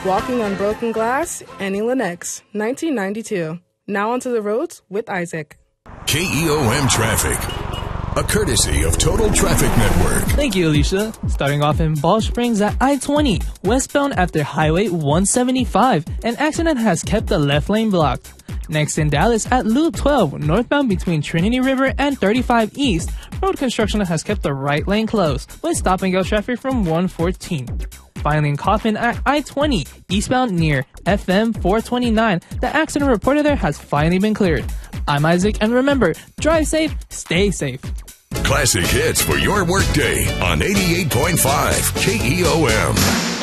Walking on Broken Glass, Annie Lennox, 1992. Now onto the roads with Isaac. KEOM Traffic, a courtesy of Total Traffic Network. Thank you, Alicia. Starting off in Ball Springs at I-20, westbound after Highway 175. An accident has kept the left lane blocked. Next in Dallas at Loop 12, northbound between Trinity River and 35 East. Road construction has kept the right lane closed, with stop-and-go traffic from 114. Finally in Kaufman at I-20, eastbound near FM 429. The accident reported there has finally been cleared. I'm Isaac, and remember, drive safe, stay safe. Classic hits for your workday on 88.5 KEOM.